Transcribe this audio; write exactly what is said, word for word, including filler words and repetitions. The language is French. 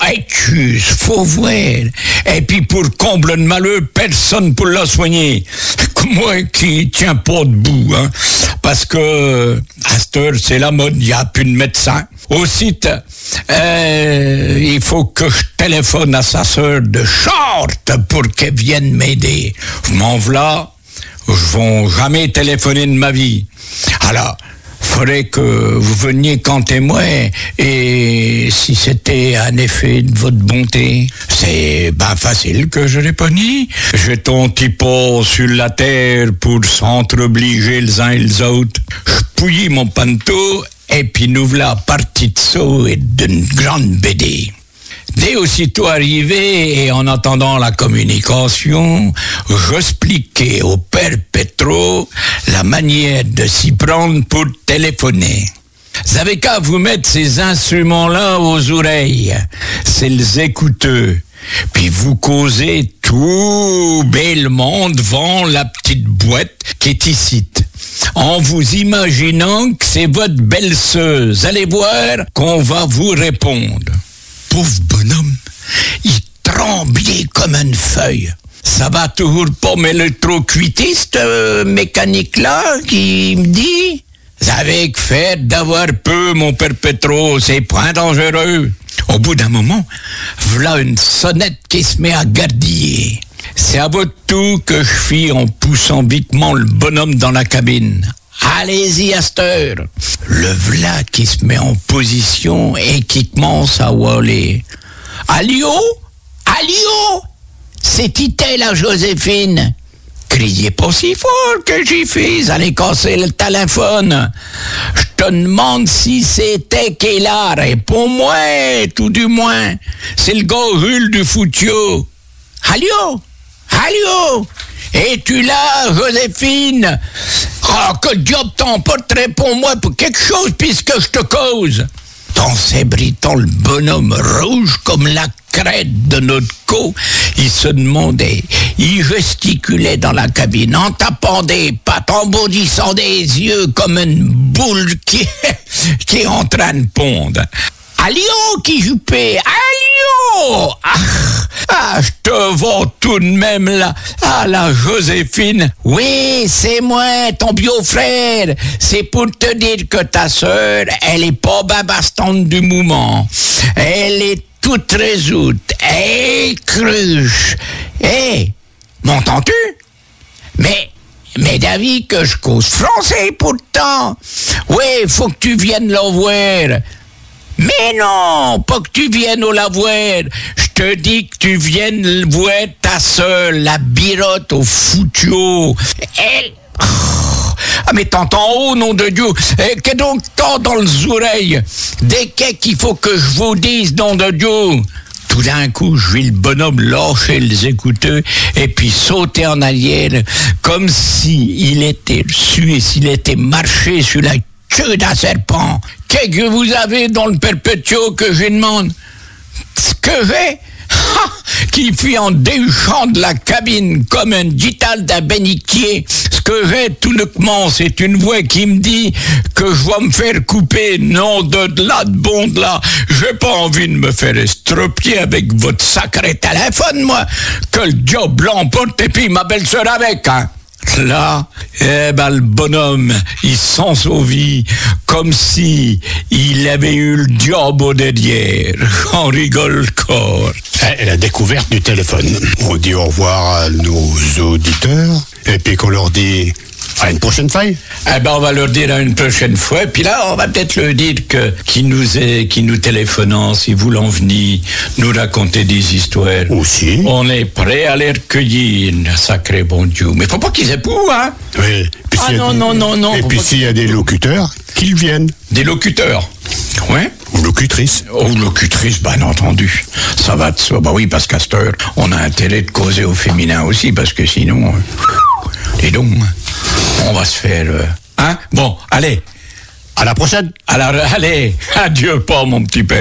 Excuse, faut voir. Et puis pour comble de malheur, personne pour la soigner. Moi qui tiens pas debout, hein. Parce que à cette heure, c'est la mode, il n'y a plus de médecin. Aussitôt, euh, il faut que je téléphone à sa sœur de short pour qu'elle vienne m'aider. Je m'en v'là, je vais jamais téléphoner de ma vie. Alors, faudrait que vous veniez quand témoin, et si c'était un effet de votre bonté, c'est ben facile que je réponds. J'ai ton petit pot sur la terre pour s'entre-obliger les uns et les autres. Je pouillis mon panteau, et puis nous voilà partis de saut et d'une grande B D. Dès aussitôt arrivé et en attendant la communication, j'expliquais au père Petro la manière de s'y prendre pour téléphoner. Vous avez qu'à vous mettre ces instruments-là aux oreilles, c'est les écouteux, puis vous causez tout bellement devant la petite boîte qui est ici, en vous imaginant que c'est votre belle-sœur. Allez voir qu'on va vous répondre. Pauvre bonhomme, il tremblait comme une feuille. Ça va toujours pas m'électrocuter, cette euh, mécanique-là, qui me dit « Vous avez que faire d'avoir peu, mon père Petro, c'est point dangereux. » Au bout d'un moment, voilà une sonnette qui se met à gardiller. C'est à votre tour que je fis en poussant vitement le bonhomme dans la cabine. Allez-y à cette heure. Le v'là qui se met en position et qui commence à waller. Allô? Allô? C'est Tité la Joséphine. Criez pas si fort que j'y fais, allez casser le téléphone. Je te demande si c'était qui là. Réponds-moi, tout du moins. C'est le gars Jules du Foutio. Allô? Allô? Es-tu là, Joséphine? Ah, que diable t'emporte, réponds-moi pour quelque chose puisque je te cause. Dans s'ébritant le bonhomme rouge comme la crête de notre co, il se demandait, il gesticulait dans la cabine en tapant des pattes, en baudissant des yeux comme une boule qui, qui est en train de pondre. Allô, qui joupait? Allô? Ah, ah, je te vois tout de même là. Ah, la Joséphine. Oui, c'est moi, ton bio-frère. C'est pour te dire que ta sœur, elle est pas babastante du moment. Elle est toute résoute. Et cruche. Eh, m'entends-tu? Mais... Mais David, que je cause français pourtant. Oui, faut que tu viennes la voir. Mais non, pas que tu viennes au lavoir. Je te dis que tu viennes voir ta sœur, la birotte au Foutio. Elle... Oh, ah mais t'entends haut, nom de Dieu. Eh, que donc t'as dans les oreilles? Dès qu'il faut que je vous dise, nom de Dieu. Tout d'un coup, je vis le bonhomme lâcher les écouteurs et puis sauter en arrière comme s'il était su et s'il était marché sur la queue d'un serpent. Qu'est-ce que vous avez dans le perpétuo que je demande? Ce que j'ai? Ha! Qui fit en déhuchant de la cabine comme un dital d'un bénitier. Ce que j'ai tout uniquement, c'est une voix qui me dit que je vais me faire couper. Non, de là, de bon de là. J'ai pas envie de me faire estropier avec votre sacré téléphone, moi. Que le diable l'emporte et puis ma belle-sœur avec, hein. Là, eh ben, le bonhomme, il s'en sauvit comme si il avait eu le diable au derrière. On rigole corps. La découverte du téléphone. On dit au revoir à nos auditeurs, et puis qu'on leur dit à une prochaine fois. Eh ben, on va leur dire à une prochaine fois. Puis là, on va peut-être leur dire que qui nous est, qui nous téléphonant, si vous l'en venez nous raconter des histoires. Aussi. On est prêt à les recueillir, sacré bon Dieu. Mais faut pas qu'ils aient pour, hein. Oui. Puis ah non, non, non, non. Et puis s'il y a des locuteurs, qu'ils viennent. Des locuteurs. Ouais. Ou locutrices. Ou locutrices, bien entendu. Ça va de soi. Bah oui, parce qu'à cette heure, on a intérêt de causer au féminin aussi, parce que sinon, euh, et donc, on va se faire... Euh, hein? Bon, allez. À la prochaine. Alors, allez, adieu pas, mon petit père.